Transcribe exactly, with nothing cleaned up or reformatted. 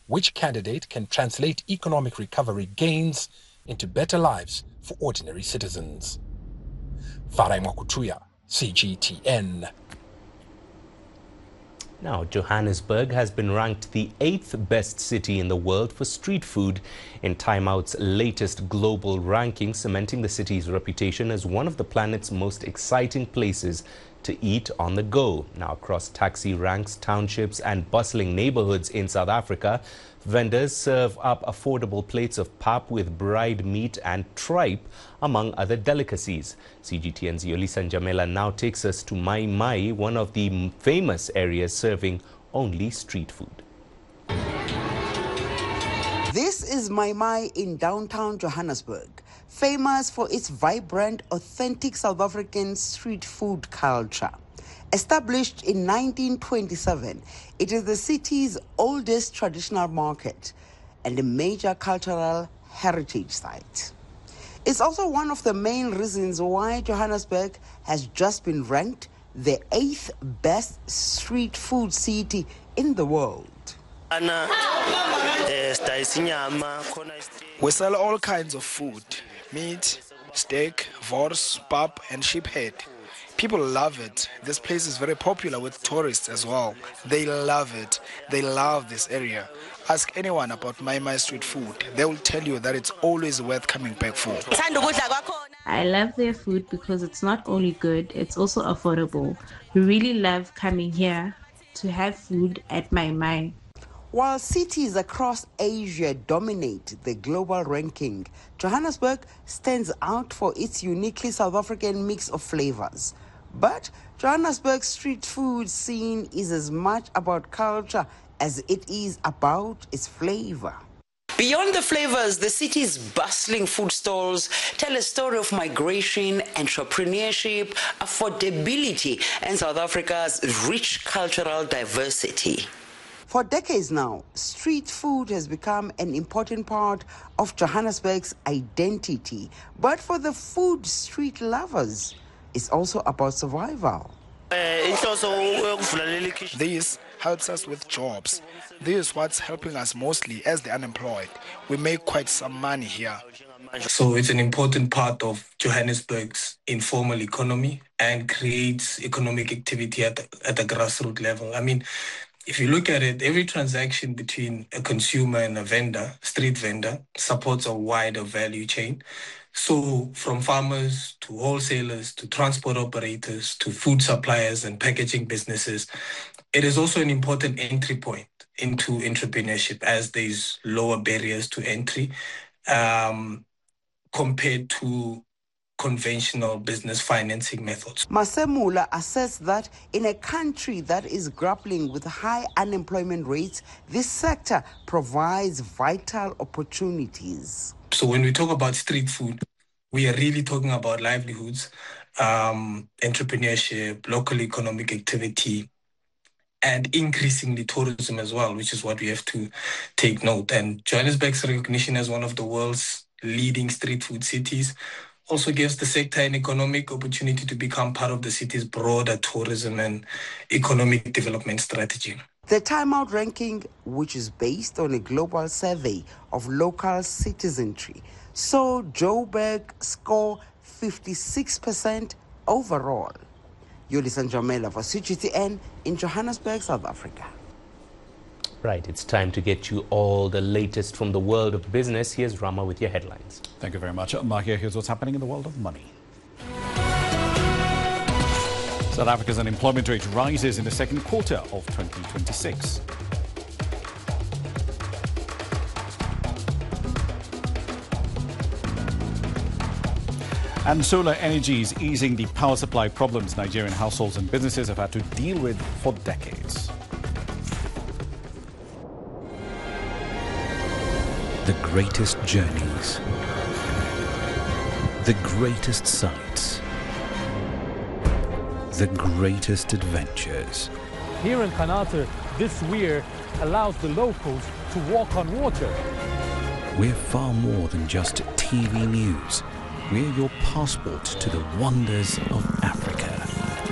which candidate can translate economic recovery gains into better lives for ordinary citizens. Farai Mwakutuya, C G T N. Now, Johannesburg has been ranked the eighth best city in the world for street food in Time Out's latest global ranking, cementing the city's reputation as one of the planet's most exciting places to eat on the go. Now, across taxi ranks, townships and bustling neighborhoods in South Africa, vendors serve up affordable plates of pap with bride meat and tripe, among other delicacies. C G T N's Yolisa Njamela now takes us to Mai Mai, one of the famous areas serving only street food. This is Mai Mai in downtown Johannesburg, famous for its vibrant, authentic South African street food culture. Established in nineteen twenty-seven, it is the city's oldest traditional market and a major cultural heritage site. It's also one of the main reasons why Johannesburg has just been ranked the eighth best street food city in the world. We sell all kinds of food: meat, steak, wors, pap, and sheephead. People love it. This place is very popular with tourists as well. They love it. They love this area. Ask anyone about Mai Mai street food. They will tell you that it's always worth coming back for. I love their food because it's not only good, it's also affordable. We really love coming here to have food at Mai Mai. While cities across Asia dominate the global ranking, Johannesburg stands out for its uniquely South African mix of flavors. But Johannesburg's street food scene is as much about culture as it is about its flavor. Beyond the flavors, the city's bustling food stalls tell a story of migration, entrepreneurship, affordability, and South Africa's rich cultural diversity. For decades now, street food has become an important part of Johannesburg's identity. But for the food street lovers, it's also about survival. This helps us with jobs. This is what's helping us mostly as the unemployed. We make quite some money here. So it's an important part of Johannesburg's informal economy and creates economic activity at the, at the grassroots level. I mean, if you look at it, every transaction between a consumer and a vendor, street vendor, supports a wider value chain. So from farmers to wholesalers to transport operators to food suppliers and packaging businesses, it is also an important entry point into entrepreneurship as there's lower barriers to entry um, compared to conventional business financing methods. Masemula assessed that in a country that is grappling with high unemployment rates, this sector provides vital opportunities. So when we talk about street food, we are really talking about livelihoods, um, entrepreneurship, local economic activity, and increasingly tourism as well, which is what we have to take note. And Johannesburg's recognition as one of the world's leading street food cities also gives the sector an economic opportunity to become part of the city's broader tourism and economic development strategy. The Time Out ranking, which is based on a global survey of local citizenry, saw Joburg score fifty-six percent overall. Yolisa Njamela for C G T N in Johannesburg, South Africa. Right, it's time to get you all the latest from the world of business. Here's Rama with your headlines. Thank you very much, Mahia. Here's what's happening in the world of money. South Africa's unemployment rate rises in the second quarter of twenty twenty-six. And solar energy is easing the power supply problems Nigerian households and businesses have had to deal with for decades. The greatest journeys, the greatest sights, the greatest adventures. Here in Kanata, this weir allows the locals to walk on water. We're far more than just T V news. We're your passport to the wonders of Africa.